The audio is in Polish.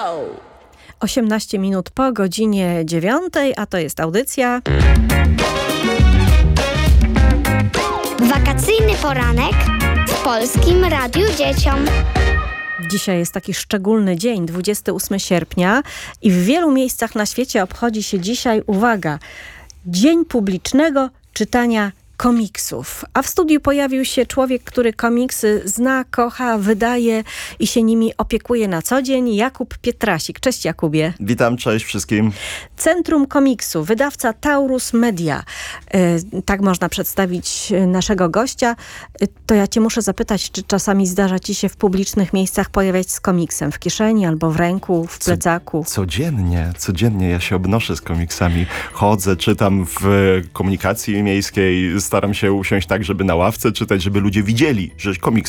18 minut po godzinie 9, a to jest audycja Wakacyjny poranek w Polskim Radiu Dzieciom. Dzisiaj jest taki szczególny dzień, 28 sierpnia i w wielu miejscach na świecie obchodzi się dzisiaj, uwaga, Dzień Publicznego Czytania Komiksów. A w studiu pojawił się człowiek, który komiksy zna, kocha, wydaje i się nimi opiekuje na co dzień. Jakub Pietrasik. Cześć Jakubie. Witam, cześć wszystkim. Centrum Komiksu, wydawca Taurus Media. Tak można przedstawić naszego gościa. To ja cię muszę zapytać, czy czasami zdarza ci się w publicznych miejscach pojawiać z komiksem w kieszeni albo w ręku, w plecaku? Codziennie ja się obnoszę z komiksami. Chodzę, czytam w komunikacji miejskiej, staram się usiąść tak, żeby na ławce czytać, żeby ludzie widzieli, że komiks